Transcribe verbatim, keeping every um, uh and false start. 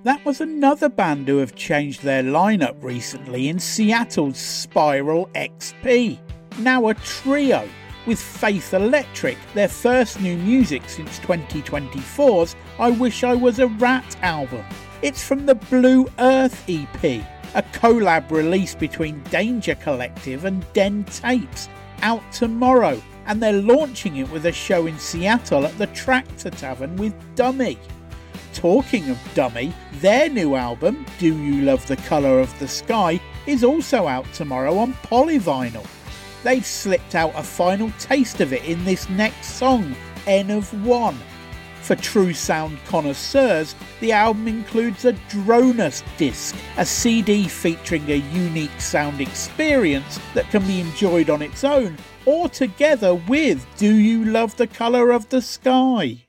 That was another band who have changed their lineup recently in Seattle's Spiral X P. Now a trio, with Faith Electric, their first new music since twenty twenty-four's I Wish I Was a Rat album. It's from the Blue Earth E P, a collab release between Danger Collective and Den Tapes, out tomorrow, and they're launching it with a show in Seattle at the Tractor Tavern with Dummy. Talking of Dummy, their new album, Do You Love the Colour of the Sky, is also out tomorrow on polyvinyl. They've slipped out a final taste of it in this next song, N of One. For true sound connoisseurs, the album includes a Dronus disc, a C D featuring a unique sound experience that can be enjoyed on its own or together with Do You Love the Colour of the Sky.